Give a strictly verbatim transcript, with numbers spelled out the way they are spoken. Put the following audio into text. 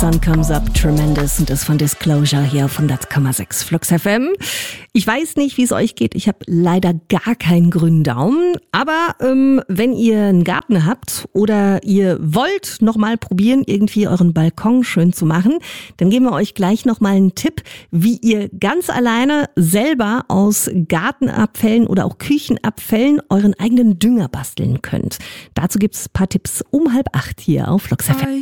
Sun Comes Up Tremendous und ist von Disclosure hier auf hundert Komma sechs Flux F M. Ich weiß nicht, wie es euch geht. Ich habe leider gar keinen grünen Daumen. Aber ähm, wenn ihr einen Garten habt oder ihr wollt noch mal probieren, irgendwie euren Balkon schön zu machen, dann geben wir euch gleich noch mal einen Tipp, wie ihr ganz alleine selber aus Gartenabfällen oder auch Küchenabfällen euren eigenen Dünger basteln könnt. Dazu gibt's ein paar Tipps um halb acht hier auf Flux F M.